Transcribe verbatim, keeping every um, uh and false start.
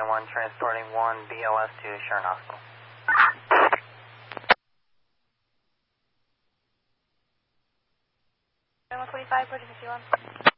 one, transporting one B L S to Sharon Hospital. one forty-five, Bridge fifty-one.